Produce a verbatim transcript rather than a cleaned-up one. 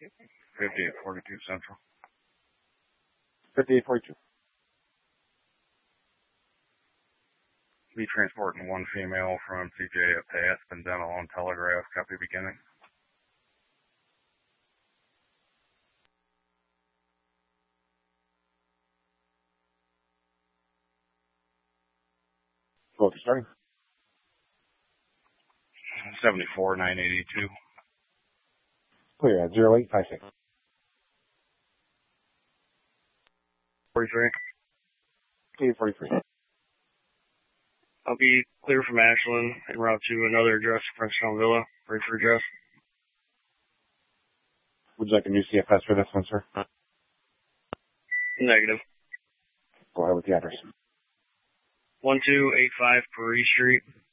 fifty-eight forty-two Central. fifty-eight forty-two. Be transporting one female from C J up to Aspen Dental on Telegraph. Copy beginning. Both starting. seventy-four nine eighty-two. Clear at zero eight five six. forty-three. eight forty-three. I'll be clear from Ashland en route to another address, Frenchtown Villa. Ready for address. Would you like a new C F S for this one, sir? Negative. Go ahead with the address. one two eight five Paris Street,